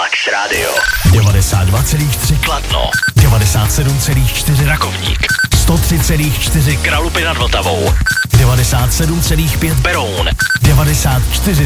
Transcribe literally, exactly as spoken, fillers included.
Relax Radio. devadesát dva celá tři Kladno. devadesát sedm celá čtyři Rakovník. sto tři celá čtyři Kralupy nad Vltavou. devadesát sedm celá pět Beroun. devadesát čtyři